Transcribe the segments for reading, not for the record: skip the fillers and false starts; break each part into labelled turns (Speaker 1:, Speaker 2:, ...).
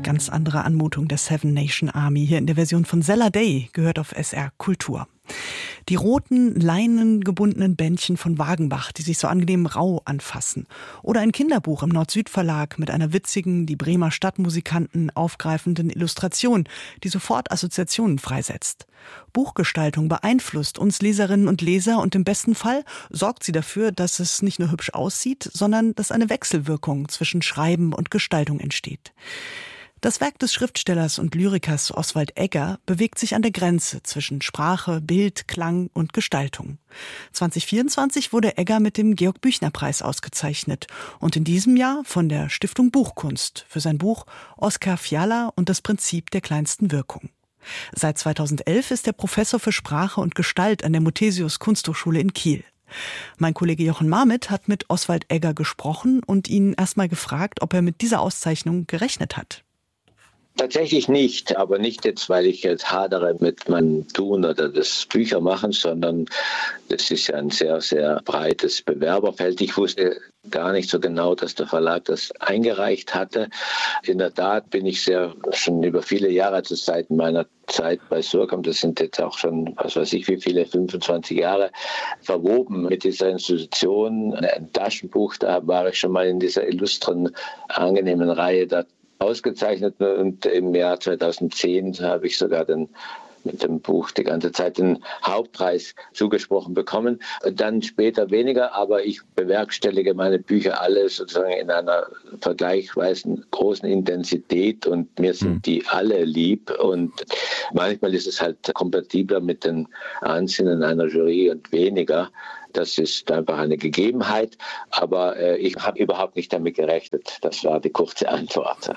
Speaker 1: ganz andere Anmutung der Seven Nation Army. Hier in der Version von Zella Day, gehört auf SR Kultur. Die roten, leinengebundenen Bändchen von Wagenbach, die sich so angenehm rau anfassen. Oder ein Kinderbuch im Nord-Süd-Verlag mit einer witzigen, die Bremer Stadtmusikanten aufgreifenden Illustration, die sofort Assoziationen freisetzt. Buchgestaltung beeinflusst uns Leserinnen und Leser und im besten Fall sorgt sie dafür, dass es nicht nur hübsch aussieht, sondern dass eine Wechselwirkung zwischen Schreiben und Gestaltung entsteht. Das Werk des Schriftstellers und Lyrikers Oswald Egger bewegt sich an der Grenze zwischen Sprache, Bild, Klang und Gestaltung. 2024 wurde Egger mit dem Georg-Büchner-Preis ausgezeichnet und in diesem Jahr von der Stiftung Buchkunst für sein Buch Oskar Fiala und das Prinzip der kleinsten Wirkung. Seit 2011 ist er Professor für Sprache und Gestalt an der Muthesius Kunsthochschule in Kiel. Mein Kollege Jochen Marmitt hat mit Oswald Egger gesprochen und ihn erstmal gefragt, ob er mit dieser Auszeichnung gerechnet hat.
Speaker 2: Tatsächlich nicht, aber nicht jetzt, weil ich jetzt hadere mit meinem Tun oder das Büchermachen, sondern das ist ja ein sehr, sehr breites Bewerberfeld. Ich wusste gar nicht so genau, dass der Verlag das eingereicht hatte. In der Tat bin ich schon über viele Jahre zur Zeit meiner Zeit bei Surkamp, das sind jetzt auch schon, was weiß ich, wie viele, 25 Jahre, verwoben mit dieser Institution. Ein Taschenbuch, da war ich schon mal in dieser illustren, angenehmen Reihe da ausgezeichnet und im Jahr 2010 habe ich sogar mit dem Buch die ganze Zeit den Hauptpreis zugesprochen bekommen. Dann später weniger, aber ich bewerkstellige meine Bücher alle sozusagen in einer vergleichsweise großen Intensität und mir sind die alle lieb und manchmal ist es halt kompatibler mit den Ansinnen einer Jury und weniger. Das ist einfach eine Gegebenheit, aber ich habe überhaupt nicht damit gerechnet. Das war die kurze Antwort.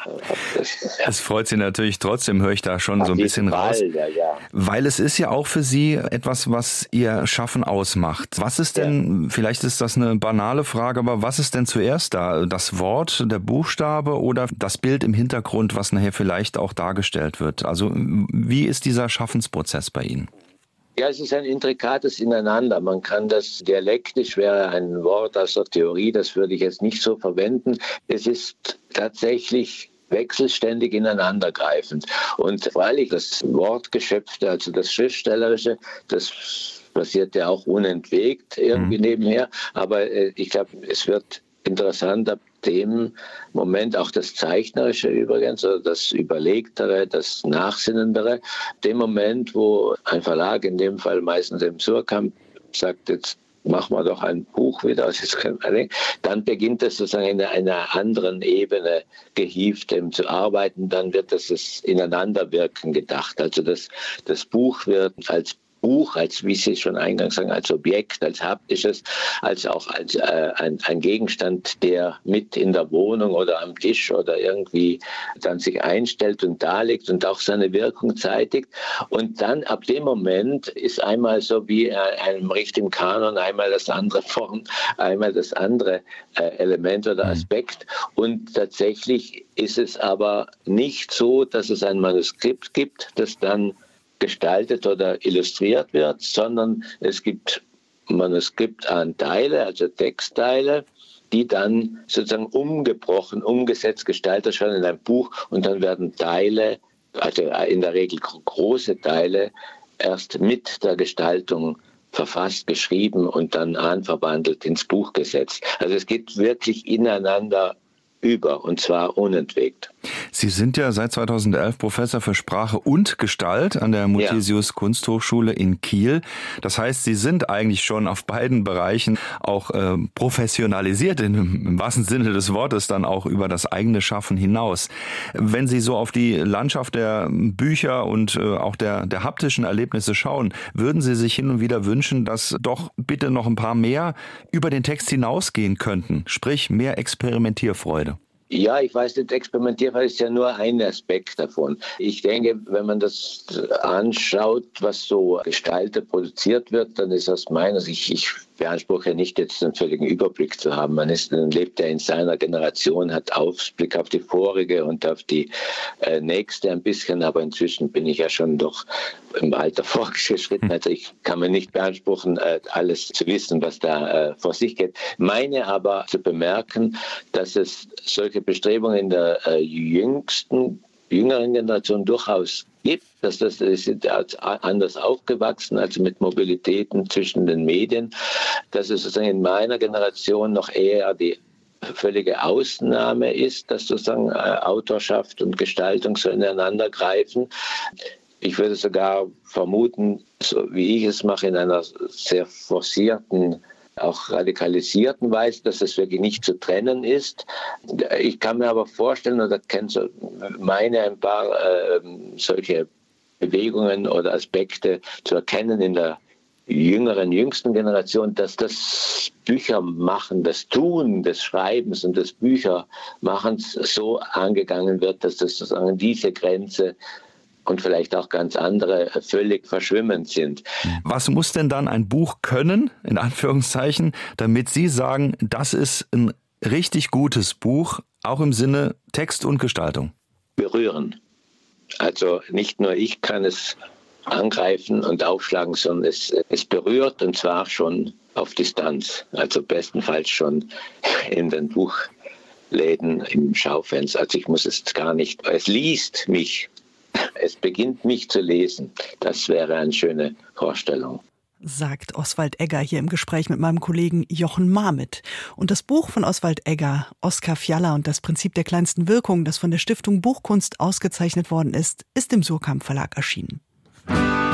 Speaker 3: Es freut Sie natürlich trotzdem, höre ich da schon so ein bisschen raus.
Speaker 2: Ja.
Speaker 3: Weil es ist ja auch für Sie etwas, was Ihr Schaffen ausmacht. Was ist denn, vielleicht ist das eine banale Frage, aber was ist denn zuerst da? Das Wort, der Buchstabe oder das Bild im Hintergrund, was nachher vielleicht auch dargestellt wird? Also wie ist dieser Schaffensprozess bei Ihnen?
Speaker 2: Ja, es ist ein intrikates Ineinander. Man kann das dialektisch, wäre ein Wort aus der Theorie, das würde ich jetzt nicht so verwenden. Es ist tatsächlich wechselständig ineinandergreifend. Und weil ich das Wortgeschöpfte, also das Schriftstellerische, das passiert ja auch unentwegt irgendwie nebenher. Aber ich glaube, es wird interessant ab dem Moment, auch das Zeichnerische übrigens, oder das Überlegtere, das Nachsinnendere, dem Moment, wo ein Verlag, in dem Fall meistens im Surkamp, sagt, jetzt machen wir doch ein Buch wieder, dann beginnt es sozusagen in einer anderen Ebene gehievt zu arbeiten, dann wird das Ineinanderwirken gedacht. Also das Buch wird als Buch, wie Sie schon eingangs sagen, als Objekt, als haptisches, als auch als ein Gegenstand, der mit in der Wohnung oder am Tisch oder irgendwie dann sich einstellt und da liegt und auch seine Wirkung zeitigt. Und dann ab dem Moment ist einmal so wie einem richtigen Kanon, einmal das andere Form, einmal das andere Element oder Aspekt. Und tatsächlich ist es aber nicht so, dass es ein Manuskript gibt, das dann gestaltet oder illustriert wird, sondern es gibt Manuskriptanteile, also Textteile, die dann sozusagen umgesetzt, gestaltet werden in ein Buch und dann werden Teile, also in der Regel große Teile, erst mit der Gestaltung verfasst, geschrieben und dann anverwandelt ins Buch gesetzt. Also es geht wirklich ineinander über, und zwar unentwegt.
Speaker 3: Sie sind ja seit 2011 Professor für Sprache und Gestalt an der Muthesius Kunsthochschule in Kiel. Das heißt, Sie sind eigentlich schon auf beiden Bereichen auch professionalisiert, im wahrsten Sinne des Wortes, dann auch über das eigene Schaffen hinaus. Wenn Sie so auf die Landschaft der Bücher und auch der haptischen Erlebnisse schauen, würden Sie sich hin und wieder wünschen, dass doch bitte noch ein paar mehr über den Text hinausgehen könnten, sprich mehr Experimentierfreude?
Speaker 2: Ja, ich weiß nicht, Experimentierfreude ist ja nur ein Aspekt davon. Ich denke, wenn man das anschaut, was so gestaltet, produziert wird, dann ist aus meiner Sicht, ich beanspruche nicht jetzt einen völligen Überblick zu haben. Man lebt ja in seiner Generation, hat Ausblick auf die vorige und auf die nächste ein bisschen, aber inzwischen bin ich ja schon doch im Alter fortgeschritten. Also ich kann mir nicht beanspruchen, alles zu wissen, was da vor sich geht. Meine aber zu bemerken, dass es solche Bestrebungen in der jüngsten jüngeren Generation durchaus gibt. Die sind anders aufgewachsen, also mit Mobilitäten zwischen den Medien. Dass es sozusagen in meiner Generation noch eher die völlige Ausnahme ist, dass sozusagen Autorschaft und Gestaltung so ineinander greifen. Ich würde sogar vermuten, so wie ich es mache, in einer sehr forcierten, auch radikalisierten Weise, dass es wirklich nicht zu trennen ist. Ich kann mir aber vorstellen, oder kenne so ein paar solche Bewegungen oder Aspekte zu erkennen in der jüngsten Generation, dass das Büchermachen, das Tun des Schreibens und des Büchermachens so angegangen wird, dass das sozusagen diese Grenze und vielleicht auch ganz andere völlig verschwimmend sind.
Speaker 3: Was muss denn dann ein Buch können, in Anführungszeichen, damit Sie sagen, das ist ein richtig gutes Buch, auch im Sinne Text und Gestaltung?
Speaker 2: Berühren. Also nicht nur ich kann es angreifen und aufschlagen, sondern es berührt, und zwar schon auf Distanz. Also bestenfalls schon in den Buchläden, im Schaufenster. Also ich muss es gar nicht, es liest mich. Es beginnt mich zu lesen. Das wäre eine schöne Vorstellung.
Speaker 1: Sagt Oswald Egger hier im Gespräch mit meinem Kollegen Jochen Marmitt. Und das Buch von Oswald Egger, Oskar Fiala und das Prinzip der kleinsten Wirkung, das von der Stiftung Buchkunst ausgezeichnet worden ist, ist im Suhrkamp Verlag erschienen.